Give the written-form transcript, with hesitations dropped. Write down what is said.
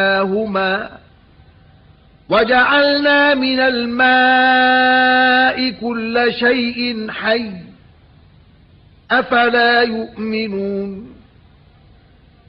هُمَا وَجَعَلْنَا مِنَ الْمَاءِ كُلَّ شَيْءٍ حَيٍّ أَفَلَا يُؤْمِنُونَ